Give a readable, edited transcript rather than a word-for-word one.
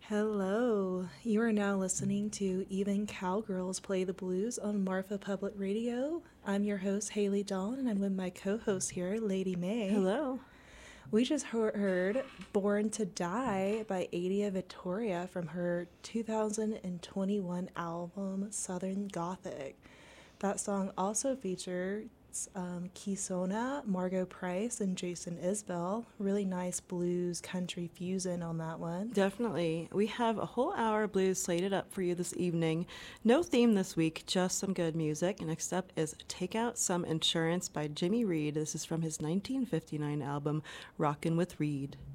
Hello. You are now listening to Even Cowgirls Play the Blues on Marfa Public Radio. I'm your host, Haley Dawn, and I'm with my co host here, Lady May. Hello. We just heard Born to Die by Adia Victoria from her 2021 album, Southern Gothic. That song also features Kisona, Margot Price, and Jason Isbell. Really nice blues country fusion on that one. Definitely. We have a whole hour of blues slated up for you this evening. No theme this week, just some good music. Next up is Take Out Some Insurance by Jimmy Reed. This is from his 1959 album, Rockin' with Reed.